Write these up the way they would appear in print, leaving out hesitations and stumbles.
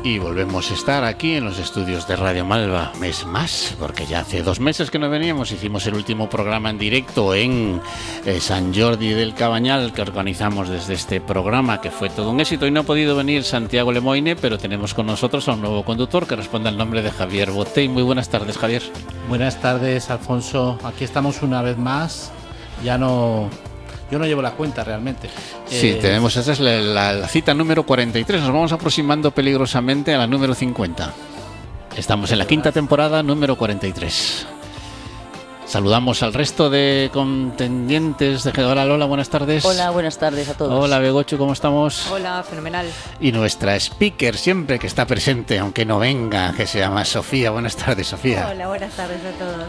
Y volvemos a estar aquí en los estudios de Radio Malva, mes más, porque ya hace 2 meses que no veníamos. Hicimos el último programa en directo en Sant Jordi del Cabanyal, que organizamos desde este programa, que fue todo un éxito, y no ha podido venir Santiago Lemoine, pero tenemos con nosotros a un nuevo conductor que responde al nombre de Javier Botey. Muy buenas tardes, Javier. Buenas tardes, Alfonso. Aquí estamos una vez más. Yo no llevo la cuenta realmente. Sí, tenemos, esta es la cita número 43. Nos vamos aproximando peligrosamente a la número 50. Estamos en la quinta temporada, número 43. Saludamos al resto de contendientes de Hola Lola, buenas tardes. Hola, buenas tardes a todos. Hola Begochu, ¿cómo estamos? Hola, fenomenal. Y nuestra speaker, siempre que está presente, aunque no venga, que se llama Sofía. Buenas tardes, Sofía. Hola, buenas tardes a todos.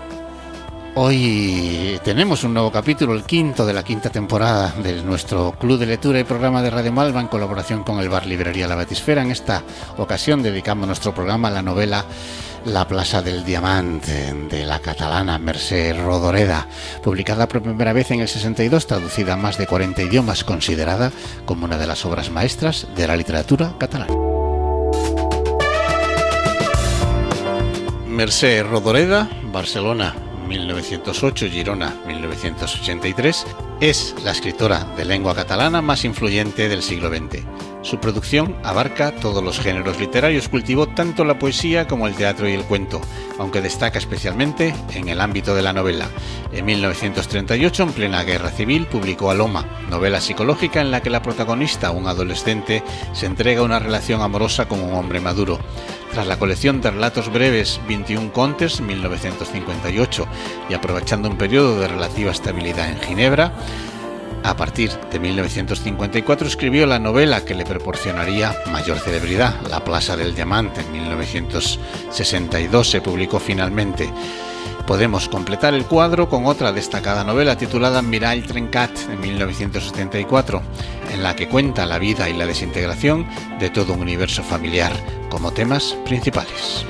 Hoy tenemos un nuevo capítulo, el quinto de la quinta temporada de nuestro Club de Lectura y programa de Radio Malva en colaboración con el Bar Librería La Batisfera. En esta ocasión dedicamos nuestro programa a la novela La Plaça del Diamante de la catalana Mercè Rodoreda, publicada por primera vez en el 62, traducida a más de 40 idiomas, considerada como una de las obras maestras de la literatura catalana. Mercè Rodoreda, Barcelona 1908, Girona 1983, es la escritora de lengua catalana más influyente del siglo XX. Su producción abarca todos los géneros literarios, cultivó tanto la poesía como el teatro y el cuento, aunque destaca especialmente en el ámbito de la novela. En 1938, en plena guerra civil, publicó Aloma, novela psicológica en la que la protagonista, un adolescente, se entrega a una relación amorosa con un hombre maduro. Tras la colección de relatos breves 21 contes, 1958, y aprovechando un periodo de relativa estabilidad en Ginebra, a partir de 1954 escribió la novela que le proporcionaría mayor celebridad, La Plaça del Diamante. En 1962 se publicó finalmente. Podemos completar el cuadro con otra destacada novela titulada Mirall trencat, en 1974, en la que cuenta la vida y la desintegración de todo un universo familiar como temas principales.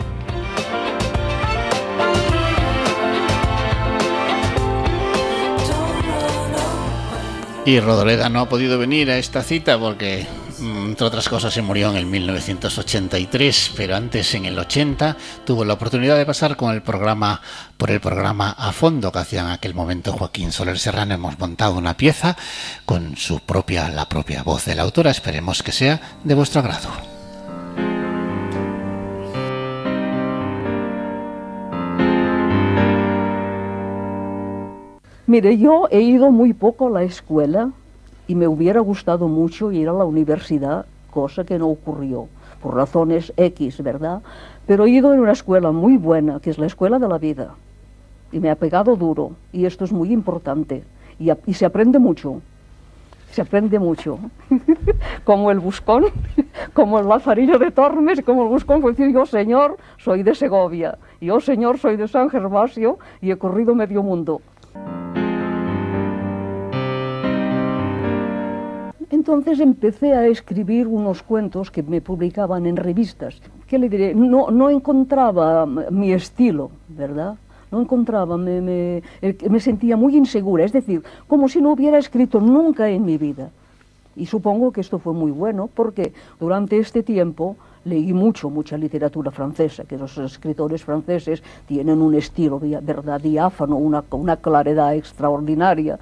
Y Rodoreda no ha podido venir a esta cita porque, entre otras cosas, se murió en el 1983, pero antes, en el 80, tuvo la oportunidad de pasar por el programa A Fondo que hacía en aquel momento Joaquín Soler Serrano. Hemos montado una pieza con la propia voz de la autora. Esperemos que sea de vuestro agrado. Mire, yo he ido muy poco a la escuela y me hubiera gustado mucho ir a la universidad, cosa que no ocurrió, por razones X, ¿verdad? Pero he ido en una escuela muy buena, que es la Escuela de la Vida, y me ha pegado duro, y esto es muy importante, y se aprende mucho. Se aprende mucho, como el Buscón, como el Lazarillo de Tormes, como el Buscón fue decir, yo señor soy de Segovia, yo señor soy de San Gervasio y he corrido medio mundo. Entonces empecé a escribir unos cuentos que me publicaban en revistas. ¿Qué le diré? No encontraba mi estilo, ¿verdad? No encontraba, me sentía muy insegura, es decir, como si no hubiera escrito nunca en mi vida. Y supongo que esto fue muy bueno porque durante este tiempo leí mucha literatura francesa, que los escritores franceses tienen un estilo, ¿verdad?, diáfano, una claridad extraordinaria.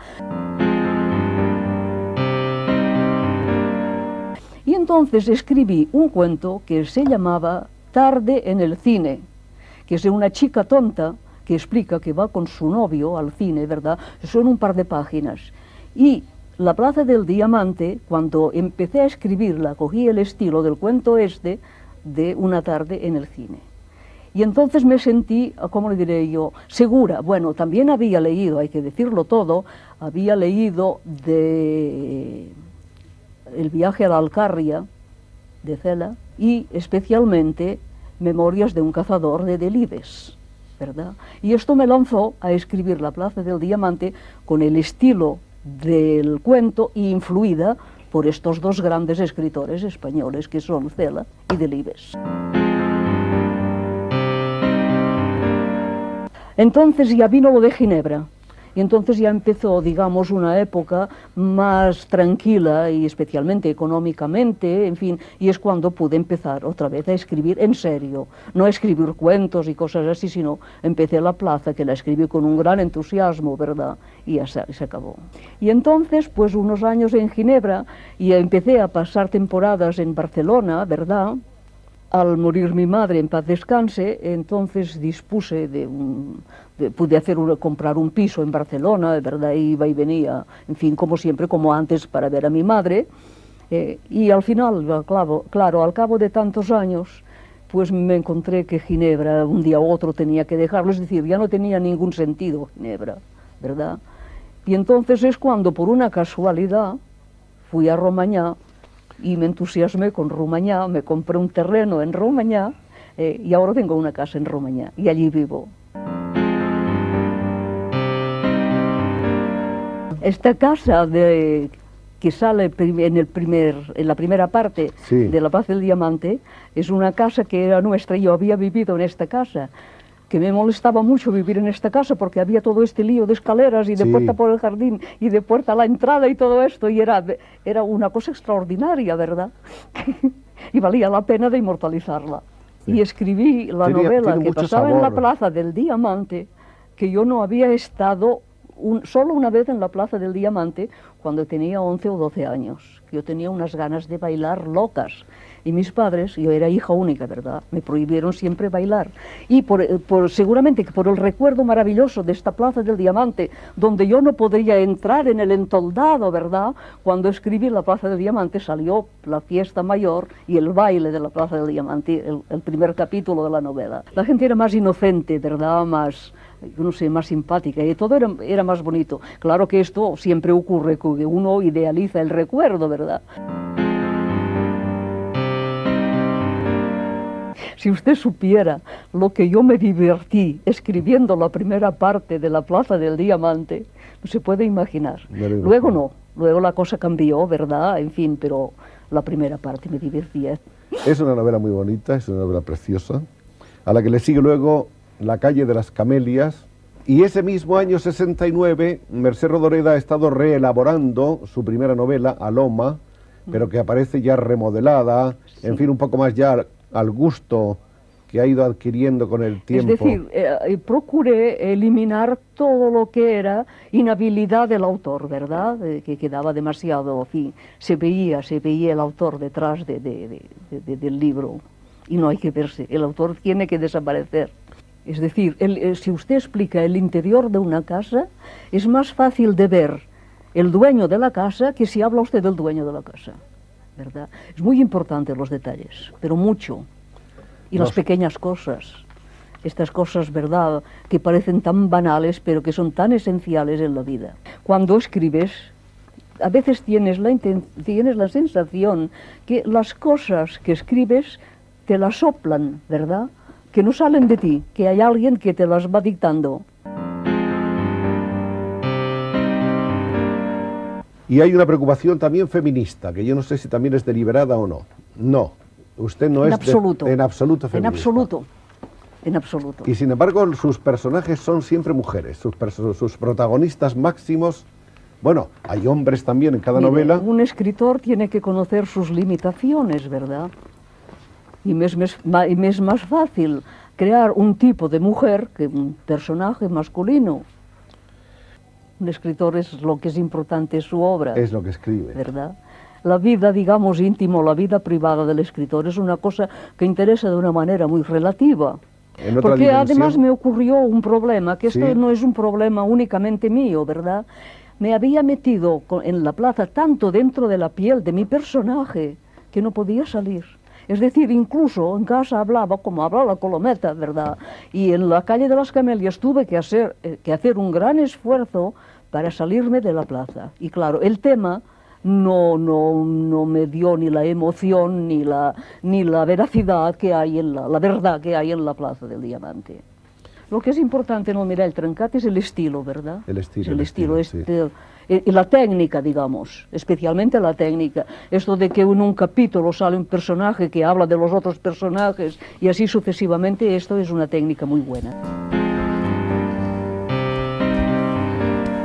Y entonces escribí un cuento que se llamaba Tarde en el cine, que es de una chica tonta que explica que va con su novio al cine, ¿verdad? Son un par de páginas. Y La Plaza del Diamante, cuando empecé a escribirla, cogí el estilo del cuento de Una tarde en el cine. Y entonces me sentí, ¿cómo le diré yo?, segura. Bueno, también había leído, hay que decirlo todo, había leído de El viaje a la Alcarria, de Cela, y especialmente Memorias de un cazador, de Delibes, ¿verdad? Y esto me lanzó a escribir La Plaza del Diamante con el estilo del cuento y influida por estos dos grandes escritores españoles que son Cela y Delibes. Entonces ya vino lo de Ginebra. Y entonces ya empezó, digamos, una época más tranquila y especialmente económicamente, en fin, y es cuando pude empezar otra vez a escribir en serio, no a escribir cuentos y cosas así, sino empecé La Plaza, que la escribí con un gran entusiasmo, ¿verdad? Y ya se acabó. Y entonces, pues unos años en Ginebra, y empecé a pasar temporadas en Barcelona, ¿verdad? Al morir mi madre, en paz descanse, entonces dispuse pude comprar un piso en Barcelona, de verdad, iba y venía, en fin, como siempre, como antes, para ver a mi madre. Y al final, claro, al cabo de tantos años, pues me encontré que Ginebra un día u otro tenía que dejarlo, es decir, ya no tenía ningún sentido Ginebra, ¿verdad? Y entonces es cuando, por una casualidad, fui a Romanyà, y me entusiasmé con Romanyà, me compré un terreno en Romanyà y ahora tengo una casa en Romanyà y allí vivo. Esta casa que sale en la primera parte de La Plaza del Diamante es una casa que era nuestra, yo había vivido en esta casa, que me molestaba mucho vivir en esta casa porque había todo este lío de escaleras y de puerta por el jardín y de puerta a la entrada y todo esto, y era una cosa extraordinaria, ¿verdad? Y valía la pena de inmortalizarla. Sí. Y escribí la novela que pasaba en la Plaza del Diamante, que yo no había estado solo una vez en la Plaza del Diamante cuando tenía 11 o 12 años, que yo tenía unas ganas de bailar locas. Y mis padres, yo era hija única, ¿verdad?, me prohibieron siempre bailar. Y seguramente que por el recuerdo maravilloso de esta Plaza del Diamante, donde yo no podría entrar en el entoldado, ¿verdad?, cuando escribí La Plaza del Diamante salió la fiesta mayor y el baile de la Plaza del Diamante, el primer capítulo de la novela. La gente era más inocente, ¿verdad?, más, no sé, más simpática, y todo era más bonito. Claro que esto siempre ocurre, que uno idealiza el recuerdo, ¿verdad? Si usted supiera lo que yo me divertí escribiendo la primera parte de La Plaza del Diamante, no se puede imaginar. Luego no, luego la cosa cambió, ¿verdad? En fin, pero la primera parte me divertía. Es una novela muy bonita, es una novela preciosa, a la que le sigue luego La calle de las Camelias, y ese mismo año 69, Mercè Rodoreda ha estado reelaborando su primera novela, Aloma, pero que aparece ya remodelada, en fin, un poco más ya al gusto que ha ido adquiriendo con el tiempo. Es decir, procuré eliminar todo lo que era inhabilidad del autor, ¿verdad? Que quedaba demasiado, en fin, se veía el autor detrás del libro, y no hay que verse, el autor tiene que desaparecer. Es decir, si usted explica el interior de una casa, es más fácil de ver el dueño de la casa que si habla usted del dueño de la casa, ¿verdad? Es muy importante los detalles, pero mucho. Y las pequeñas cosas, estas cosas, ¿verdad?, que parecen tan banales, pero que son tan esenciales en la vida. Cuando escribes, a veces tienes la sensación que las cosas que escribes te las soplan, ¿verdad?, que no salen de ti, que hay alguien que te las va dictando. Y hay una preocupación también feminista, que yo no sé si también es deliberada o no. No, usted no es en absoluto feminista. En absoluto. Y sin embargo, sus personajes son siempre mujeres, sus protagonistas máximos. Bueno, hay hombres también en cada novela. Un escritor tiene que conocer sus limitaciones, ¿verdad? Y me es más fácil crear un tipo de mujer que un personaje masculino. Un escritor es lo que es importante, es su obra. Es lo que escribe. ¿Verdad? La vida, digamos, íntima, la vida privada del escritor es una cosa que interesa de una manera muy relativa. Porque además me ocurrió un problema, que esto no es un problema únicamente mío, ¿verdad? Me había metido en la plaza tanto dentro de la piel de mi personaje que no podía salir. Es decir, incluso en casa hablaba como habla la Colometa, ¿verdad? Y en la calle de las Camelias tuve que hacer un gran esfuerzo para salirme de la plaza. Y claro, el tema no me dio ni la emoción ni la veracidad que hay la verdad que hay en la Plaza del Diamante. Lo que es importante en el Mirall Trencat es el estilo, ¿verdad? El estilo, sí. Y la técnica, digamos, especialmente la técnica. Esto de que en un capítulo sale un personaje que habla de los otros personajes y así sucesivamente, esto es una técnica muy buena.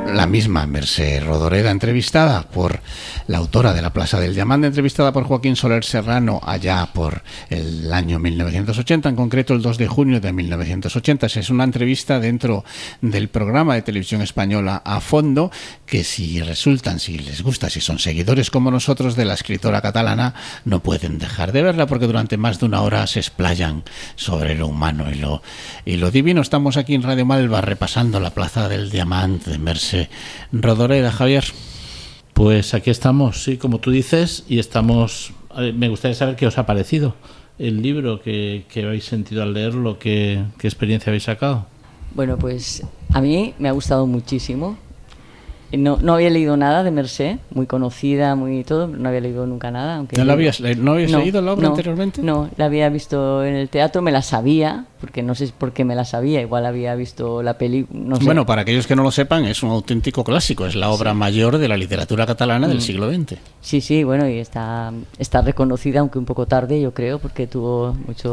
la misma Mercè Rodoreda, entrevistada por la autora de La Plaza del Diamante, entrevistada por Joaquín Soler Serrano allá por el año 1980, en concreto el 2 de junio de 1980. Es una entrevista dentro del programa de televisión española A Fondo, que si resultan, si les gusta, si son seguidores como nosotros de la escritora catalana, no pueden dejar de verla, porque durante más de una hora se explayan sobre lo humano y lo divino. Estamos aquí en Radio Malva repasando La Plaza del Diamante de Mercè Rodoreda. Javier. Pues aquí estamos, sí, como tú dices, y estamos... Me gustaría saber qué os ha parecido el libro, que habéis sentido al leerlo, qué experiencia habéis sacado. Bueno, pues a mí me ha gustado muchísimo. No había leído nada de Mercè, muy conocida, muy todo, no había leído nunca nada. Aunque ¿No habías leído la obra anteriormente? No, la había visto en el teatro, me la sabía, porque no sé por qué me la sabía, igual había visto la película, no sé. Bueno, para aquellos que no lo sepan, es un auténtico clásico, es la obra mayor de la literatura catalana del siglo XX. Sí, bueno, y está reconocida, aunque un poco tarde, yo creo, porque tuvo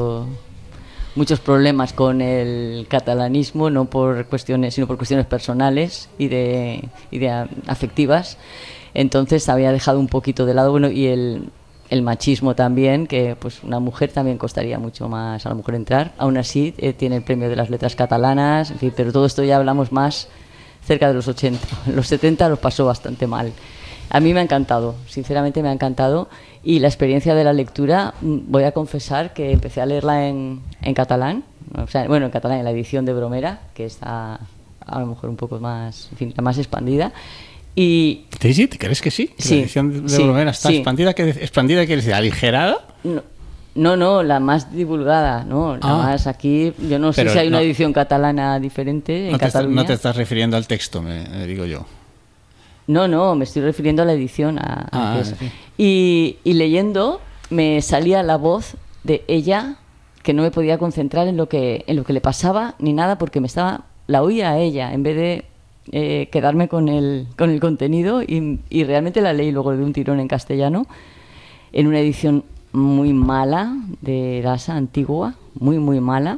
muchos problemas con el catalanismo, no por cuestiones, sino por cuestiones personales y de afectivas. Entonces había dejado un poquito de lado, bueno, y el machismo también, que pues una mujer también costaría mucho más a la mujer entrar. Aún así tiene el premio de las letras catalanas, en fin, pero todo esto ya hablamos más cerca de los 80. Los 70 los pasó bastante mal. A mí me ha encantado, sinceramente me ha encantado, y la experiencia de la lectura, voy a confesar que empecé a leerla en catalán, o sea, bueno, en catalán, en la edición de Bromera, que está a lo mejor un poco más, en fin, la más expandida. Y ¿Sí? ¿Te crees que sí? ¿Que sí, la edición de Bromera está expandida? ¿Expandida quiere decir aligerada? No, la más divulgada, ¿no? La más aquí, yo no sé si hay una edición catalana diferente en Cataluña. No te estás refiriendo al texto, me digo yo. No, me estoy refiriendo a la edición. Sí. Y leyendo me salía la voz de ella, que no me podía concentrar en lo que le pasaba ni nada, porque la oía a ella en vez de quedarme con el contenido, y realmente la leí luego de un tirón en castellano, en una edición muy mala de Dasa, antigua, muy muy mala,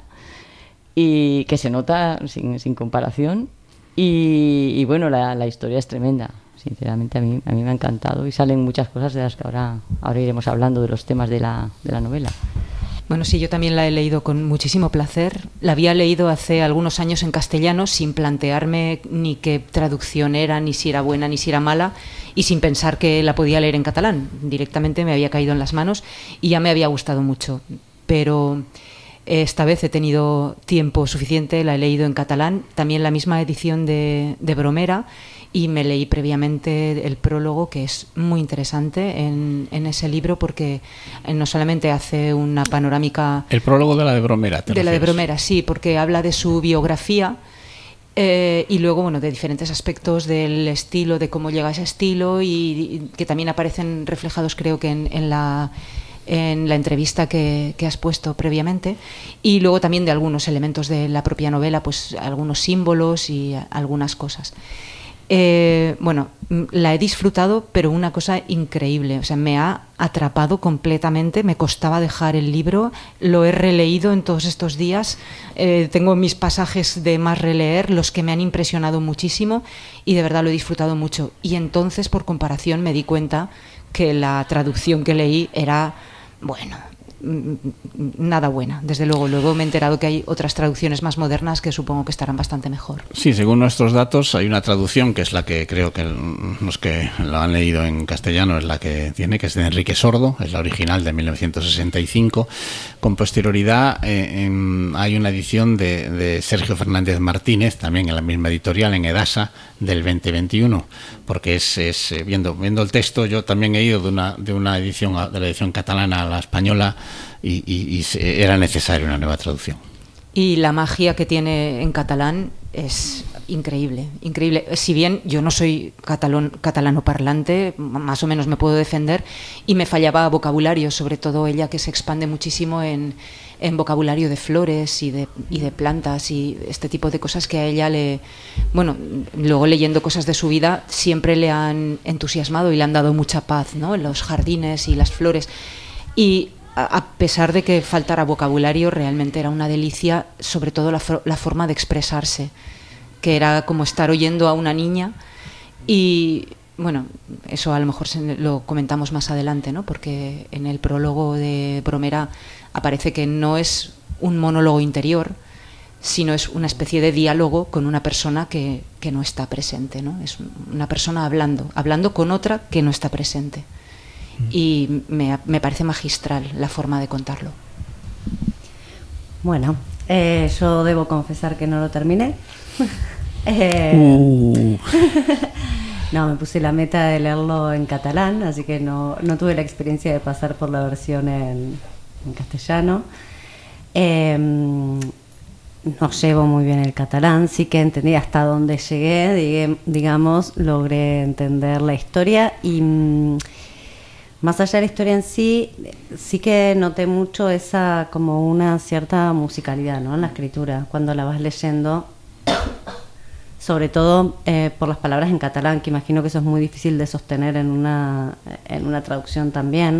y que se nota sin comparación. Y bueno, la historia es tremenda. Sinceramente a mí me ha encantado, y salen muchas cosas de las que ahora iremos hablando, de los temas de la novela. Bueno, sí, yo también la he leído con muchísimo placer. La había leído hace algunos años en castellano sin plantearme ni qué traducción era, ni si era buena, ni si era mala, y sin pensar que la podía leer en catalán. Directamente me había caído en las manos y ya me había gustado mucho. Pero esta vez he tenido tiempo suficiente, la he leído en catalán, también la misma edición de Bromera, y me leí previamente el prólogo, que es muy interesante en ese libro, porque no solamente hace una panorámica... El prólogo de la de Bromera, ¿te refieres? De la de Bromera, sí, porque habla de su biografía y luego, bueno, de diferentes aspectos del estilo, de cómo llega a ese estilo, y que también aparecen reflejados, creo que en la entrevista que has puesto previamente, y luego también de algunos elementos de la propia novela, pues algunos símbolos y algunas cosas. Bueno, la he disfrutado, pero una cosa increíble, o sea, me ha atrapado completamente, me costaba dejar el libro, lo he releído en todos estos días, tengo mis pasajes de más releer, los que me han impresionado muchísimo, y de verdad lo he disfrutado mucho. Y entonces, por comparación, me di cuenta que la traducción que leí era, bueno, nada buena, desde luego. Luego me he enterado que hay otras traducciones más modernas que supongo que estarán bastante mejor. Sí, según nuestros datos hay una traducción que es la que creo que los que lo han leído en castellano es la que tiene, que es de Enrique Sordo, es la original de 1965. Con posterioridad hay una edición de Sergio Fernández Martínez, también en la misma editorial, en Edasa, del 2021, porque viendo el texto, yo también he ido de una edición, de la edición catalana a la española, y era necesaria una nueva traducción. Y la magia que tiene en catalán es increíble. Si bien yo no soy catalano parlante, más o menos me puedo defender, y me fallaba vocabulario, sobre todo ella, que se expande muchísimo en vocabulario de flores y de plantas y este tipo de cosas que a ella luego leyendo cosas de su vida siempre le han entusiasmado y le han dado mucha paz, ¿no? Los jardines y las flores. Y a pesar de que faltara vocabulario, realmente era una delicia, sobre todo la forma de expresarse, que era como estar oyendo a una niña. Y bueno, eso a lo mejor lo comentamos más adelante, ¿no? Porque en el prólogo de Bromera aparece que no es un monólogo interior, sino es una especie de diálogo con una persona que no está presente, ¿no? Es una persona hablando con otra que no está presente. Y me parece magistral la forma de contarlo. Bueno, yo debo confesar que no lo terminé. No, me puse la meta de leerlo en catalán, así que no tuve la experiencia de pasar por la versión en castellano. No llevo muy bien el catalán, sí que entendí hasta dónde llegué, digamos, logré entender la historia y más allá de la historia en sí, sí que noté mucho esa como una cierta musicalidad, ¿no? En la escritura, cuando la vas leyendo, sobre todo por las palabras en catalán, que imagino que eso es muy difícil de sostener en una traducción también.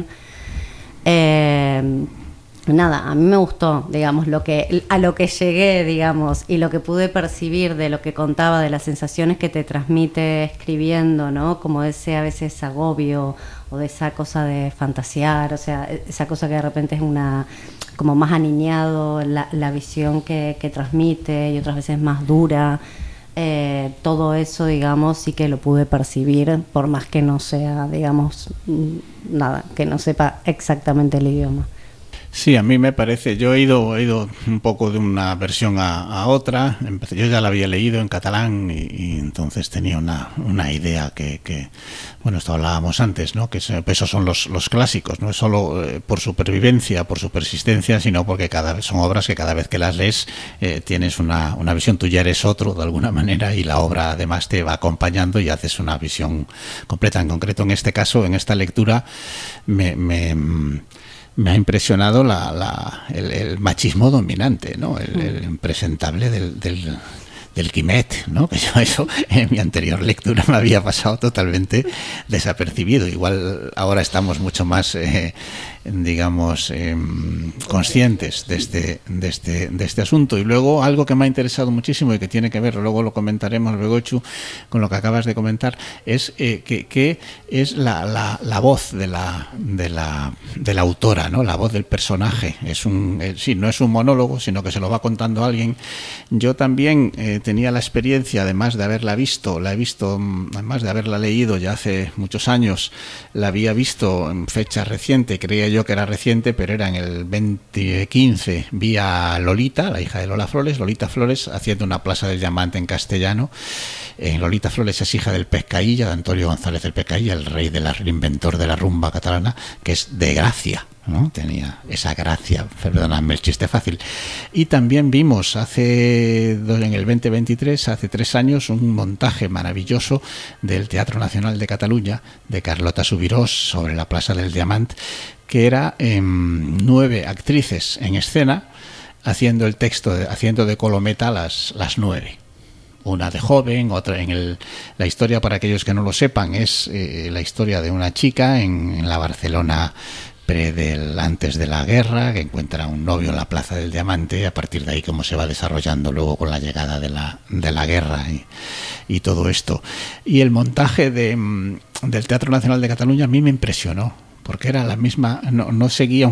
Nada, a mí me gustó, digamos, a lo que llegué, digamos, y lo que pude percibir de lo que contaba, de las sensaciones que te transmite escribiendo, ¿no? Como ese a veces agobio o de esa cosa de fantasear, o sea, esa cosa que de repente es como más aniñado, la visión que transmite y otras veces más dura. Todo eso, digamos, sí que lo pude percibir, por más que no sea, digamos, nada, que no sepa exactamente el idioma. Sí, a mí me parece, yo he ido un poco de una versión a otra. Yo ya la había leído en catalán y entonces tenía una idea que bueno, esto hablábamos antes, ¿no? Que esos son los clásicos, no es solo por su pervivencia, por su persistencia, sino porque son obras que cada vez que las lees tienes una visión, tú ya eres otro de alguna manera y la obra además te va acompañando y haces una visión completa. En concreto, en este caso, en esta lectura, me ha impresionado el machismo dominante, ¿no? El impresentable del Quimet, ¿no? Que yo eso en mi anterior lectura me había pasado totalmente desapercibido. Igual ahora estamos mucho más digamos conscientes de este asunto. Y luego algo que me ha interesado muchísimo y que tiene que ver, luego lo comentaremos, Begochu, con lo que acabas de comentar, es que es la voz de la autora, ¿no? La voz del personaje. Sí, no es un monólogo, sino que se lo va contando alguien. Yo también tenía la experiencia, además de haberla visto, además de haberla leído ya hace muchos años, la había visto en fecha reciente, creía yo que era reciente, pero era en el 2015, vi a Lolita, la hija de Lolita Flores, haciendo una Plaza del Diamante en castellano. Lolita Flores es hija del Pescailla, de Antonio González del Pescailla, el inventor de la rumba catalana, que es de Gracia, ¿no? Tenía esa gracia, perdóname el chiste fácil. Y también vimos en el 2023, hace 3 años, un montaje maravilloso del Teatro Nacional de Cataluña, de Carlota Subirós, sobre la Plaza del Diamant, que era 9 actrices en escena haciendo el texto, haciendo de Colometa las 9. Una de joven, otra la historia, para aquellos que no lo sepan, es la historia de una chica en la Barcelona antes de la guerra, que encuentra un novio en la Plaza del Diamante. A partir de ahí cómo se va desarrollando luego con la llegada de la guerra y todo esto. Y el montaje del Teatro Nacional de Cataluña a mí me impresionó, porque era la misma, no seguía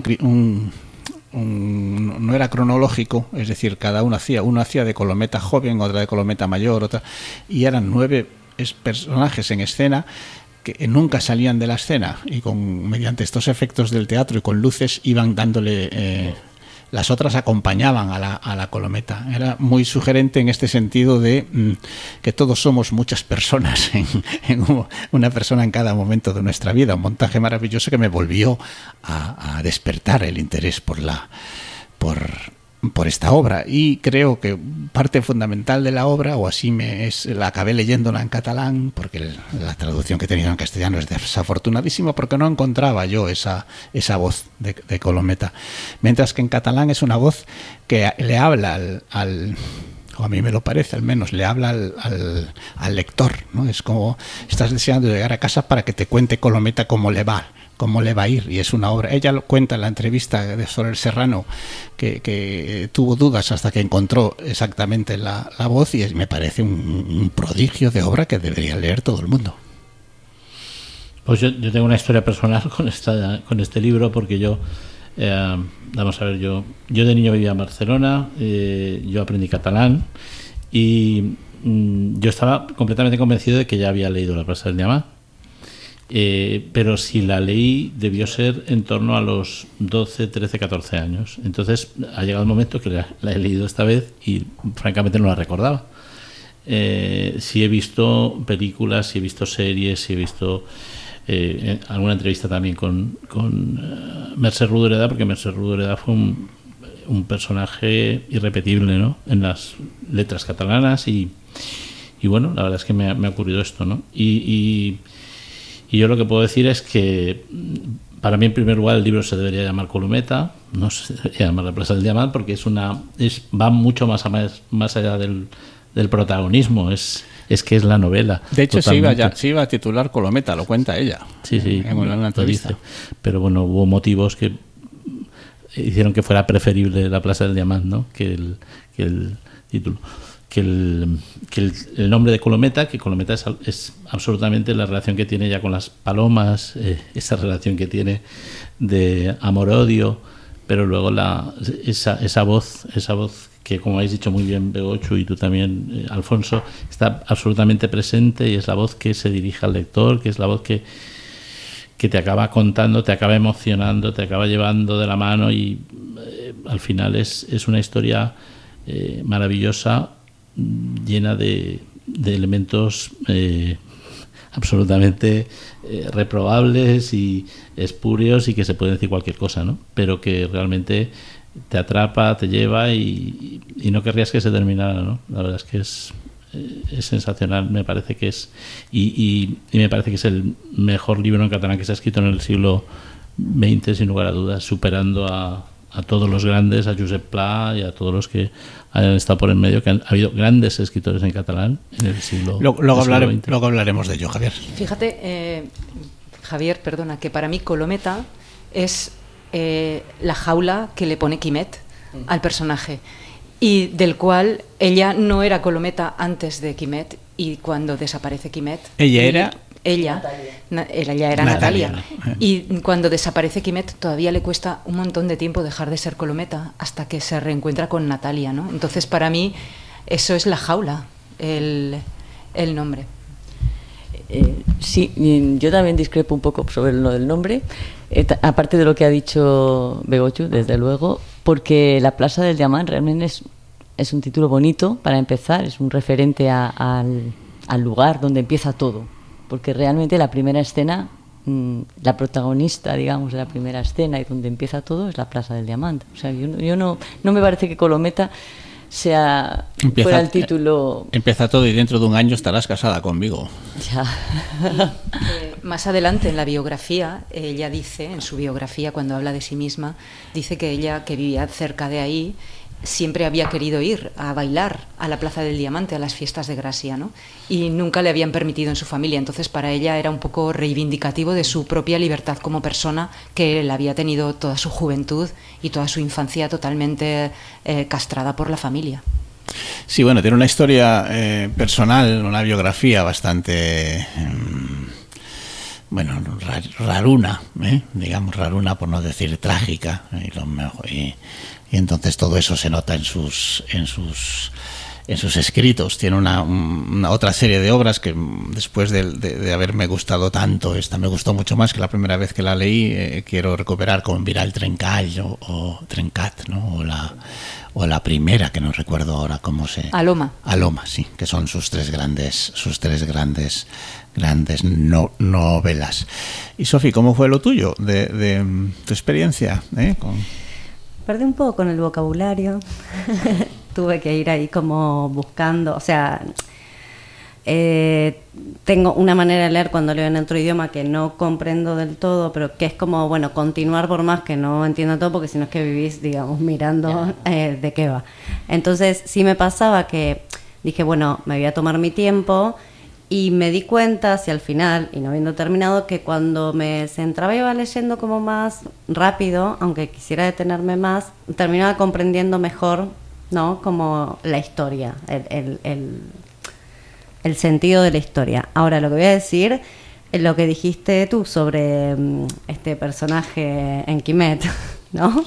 no era cronológico, es decir, uno hacía de Colometa joven, otra de Colometa mayor, otra, y eran 9 personajes en escena que nunca salían de la escena, y mediante estos efectos del teatro y con luces iban dándole las otras acompañaban a la Colometa. Era muy sugerente en este sentido de que todos somos muchas personas, en una persona en cada momento de nuestra vida. Un montaje maravilloso que me volvió a despertar el interés por esta obra, y creo que parte fundamental de la obra, o así la acabé leyéndola en catalán, porque la traducción que he tenido en castellano es desafortunadísima, porque no encontraba yo esa voz de Colometa, mientras que en catalán es una voz que le habla o a mí me lo parece, al menos le habla al lector, ¿no? Es como estás deseando llegar a casa para que te cuente Colometa cómo le va, cómo le va a ir, y es una obra. Ella lo cuenta en la entrevista de Soler Serrano que tuvo dudas hasta que encontró exactamente la voz, y me parece un prodigio de obra que debería leer todo el mundo. Pues yo tengo una historia personal con este libro, porque vamos a ver, yo de niño vivía en Barcelona, yo aprendí catalán, y yo estaba completamente convencido de que ya había leído La Plaza del Diamant, pero si la leí debió ser en torno a los 12, 13, 14 años. Entonces ha llegado el momento que la he leído esta vez y francamente no la recordaba. Sí he visto películas, sí he visto series, sí he visto alguna entrevista también con Mercè Rodoreda, porque Mercè Rodoreda fue un personaje irrepetible, ¿no?, en las letras catalanas, y bueno, la verdad es que me ha ocurrido esto, ¿no? Y yo lo que puedo decir es que para mí, en primer lugar, el libro se debería llamar Columeta, no se debería llamar La Plaza del Diamant, porque va mucho más allá del protagonismo, es que es la novela. De hecho, se iba a titular Colometa, lo cuenta ella. Sí, lo dice. Pero bueno, hubo motivos que hicieron que fuera preferible La Plaza del Diamant, ¿no?, que el título. Que el nombre de Colometa, que Colometa es absolutamente la relación que tiene ella con las palomas, esa relación que tiene de amor-odio, pero luego esa voz que, como habéis dicho muy bien Begochu y tú también, Alfonso, está absolutamente presente, y es la voz que se dirige al lector, que es la voz que te acaba contando, te acaba emocionando, te acaba llevando de la mano, y al final es una historia maravillosa, llena de elementos absolutamente reprobables y espurios, y que se puede decir cualquier cosa, ¿no?, pero que realmente te atrapa, te lleva, y no querrías que se terminara, ¿no? La verdad es que es sensacional, me parece que es, y me parece que es el mejor libro en catalán que se ha escrito en el siglo XX, sin lugar a dudas, superando a todos los grandes, a Josep Pla y a todos los que hayan estado por en medio, que ha habido grandes escritores en catalán en el siglo XX. Luego hablaremos de ello, Javier. Fíjate, Javier, perdona, que para mí Colometa es la jaula que le pone Quimet al personaje, y del cual ella no era Colometa antes de Quimet, y cuando desaparece Quimet... Ella era Natalia. Y cuando desaparece Quimet todavía le cuesta un montón de tiempo dejar de ser Colometa, hasta que se reencuentra con Natalia, ¿no? Entonces, para mí, eso es la jaula, el nombre. Sí, yo también discrepo un poco sobre lo del nombre, aparte de lo que ha dicho Begochu, desde luego, porque La Plaza del Diamant realmente es un título bonito para empezar, es un referente al lugar donde empieza todo, porque realmente la primera escena, la protagonista, digamos, de la primera escena y donde empieza todo es la Plaza del Diamant. O sea, yo no me parece que Colometa fuera el título. Empieza todo, y dentro de un año estarás casada conmigo. Ya. Más adelante en la biografía, ella dice, en su biografía, cuando habla de sí misma, dice que ella, que vivía cerca de ahí, siempre había querido ir a bailar a la Plaza del Diamante, a las fiestas de Gracia, ¿no? Y nunca le habían permitido en su familia. Entonces, para ella era un poco reivindicativo de su propia libertad como persona, que él había tenido toda su juventud y toda su infancia totalmente castrada por la familia. Sí, bueno, tiene una historia personal, una biografía bastante... raruna, digamos raruna, por no decir trágica, y entonces todo eso se nota en sus escritos. Tiene una otra serie de obras que, después de haberme gustado tanto, esta me gustó mucho más que la primera vez que la leí, quiero recuperar, como Viral Trencall o Trencat, ¿no? o la primera, que no recuerdo ahora cómo se... Aloma, sí, que son sus tres grandes novelas. Y Sofi, ¿cómo fue lo tuyo de tu experiencia? Perdí un poco con el vocabulario. Tuve que ir ahí como buscando, o sea, tengo una manera de leer cuando leo en otro idioma que no comprendo del todo, pero que es como, bueno, continuar por más que no entienda todo, porque si no es que vivís, digamos, mirando de qué va. Entonces sí me pasaba que dije, bueno, me voy a tomar mi tiempo, Y me di cuenta hacia el final, y no habiendo terminado, que cuando me centraba y iba leyendo como más rápido, aunque quisiera detenerme más, terminaba comprendiendo mejor, ¿no? Como la historia, el sentido de la historia. Ahora, lo que voy a decir, lo que dijiste tú sobre este personaje en Quimet, ¿no?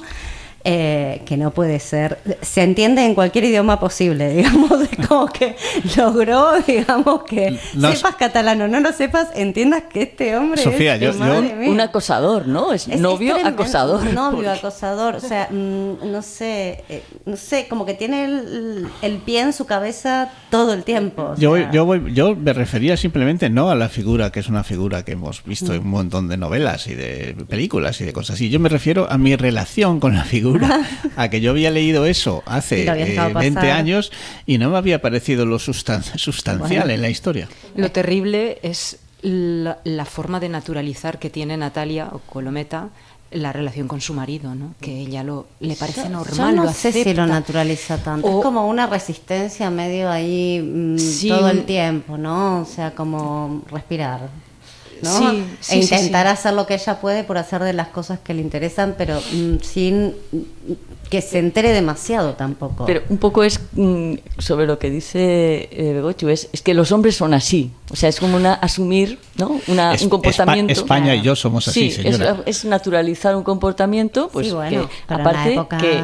Que no puede ser, se entiende en cualquier idioma posible, digamos, es como que logró, digamos, que sepas catalán o no lo sepas, entiendas que este hombre Sofía, es un acosador, ¿no? Es novio acosador. Novio acosador, o sea, no sé, como que tiene el pie en su cabeza todo el tiempo. Yo me refería simplemente no a la figura, que es una figura que hemos visto en un montón de novelas y de películas y de cosas así. Yo me refiero a mi relación con la figura, a que yo había leído eso hace 20 años y no me había parecido lo sustancial en la historia. Lo terrible es la forma de naturalizar que tiene Natalia o Colometa la relación con su marido, ¿no? Que ella le parece normal, yo no lo sé acepta. si lo naturaliza tanto, es como una resistencia medio ahí todo el tiempo, ¿no? O sea, como respirar, ¿no? Sí, intentar hacer lo que ella puede por hacer de las cosas que le interesan, pero sin que se entere demasiado tampoco. Pero un poco es sobre lo que dice Begochu, es que los hombres son así, o sea, es como asumir, ¿no? Un comportamiento. España y yo somos así, sí, señora. Es naturalizar un comportamiento, pues, sí, bueno, que aparte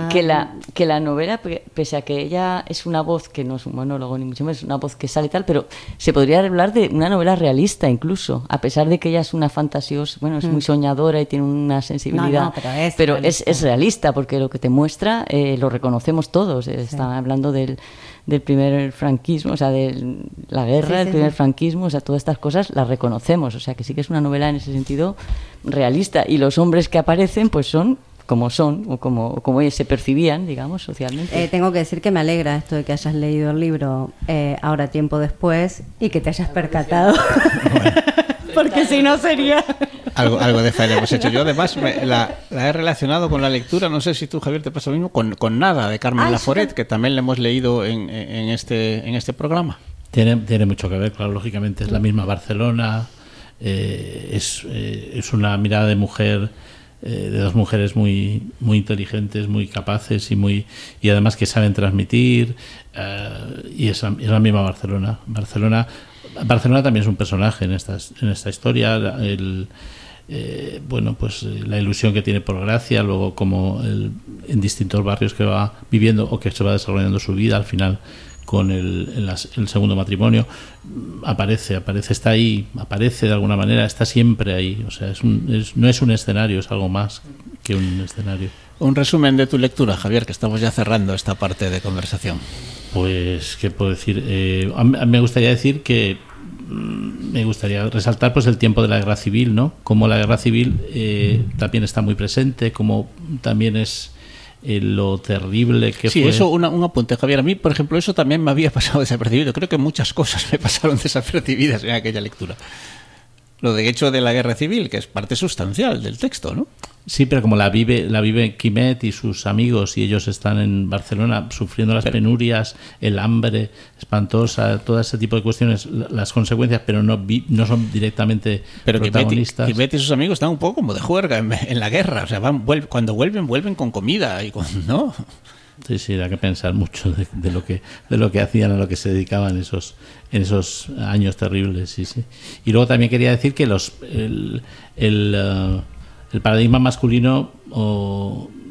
que la novela, pese a que ella es una voz que no es un monólogo ni mucho menos, es una voz que sale tal, pero se podría hablar de una novela realista incluso, a pesar de que ella es una fantasiosa, bueno, es muy soñadora y tiene una sensibilidad, pero es realista, porque lo que te muestra lo reconocemos todos. Están hablando del primer franquismo, o sea, de la guerra, el primer franquismo, o sea, todas estas cosas las reconocemos, o sea, que sí que es una novela en ese sentido realista, y los hombres que aparecen pues son o como ellos se percibían, digamos, socialmente. Tengo que decir que me alegra esto de que hayas leído el libro ahora tiempo después y que te hayas percatado. Bueno. Porque si no sería... Algo de faena hemos hecho. Yo además la he relacionado con la lectura, no sé si tú, Javier, te pasa lo mismo, con Nada, de Carmen Laforet, que también le hemos leído en este programa. Tiene mucho que ver, claro, lógicamente es la misma Barcelona, es una mirada de mujer, de dos mujeres muy inteligentes, muy capaces y además que saben transmitir, y es la misma Barcelona. Barcelona también es un personaje en esta historia. La ilusión que tiene por Gracia, luego como en distintos barrios que va viviendo o que se va desarrollando su vida, al final con el segundo matrimonio aparece, está ahí, aparece de alguna manera, está siempre ahí, o sea, no es un escenario, es algo más que un escenario. Un resumen de tu lectura, Javier, que estamos ya cerrando esta parte de conversación. Pues, ¿qué puedo decir? A mí me gustaría decir que me gustaría resaltar pues el tiempo de la guerra civil, ¿no? Como la guerra civil también está muy presente, como también es lo terrible que fue. Sí, eso, un apunte, Javier. A mí, por ejemplo, eso también me había pasado desapercibido. Creo que muchas cosas me pasaron desapercibidas en aquella lectura. Lo de hecho de la guerra civil, que es parte sustancial del texto, ¿no? Sí, pero como la vive Quimet y sus amigos, y ellos están en Barcelona sufriendo las penurias, el hambre espantosa, todo ese tipo de cuestiones, las consecuencias, pero no son directamente protagonistas. Quimet y sus amigos están un poco como de juerga en la guerra, o sea, cuando vuelven con comida y ¿no? Sí, da que pensar mucho de lo que hacían, a lo que se dedicaban en esos años terribles, sí. Y luego también quería decir que el paradigma masculino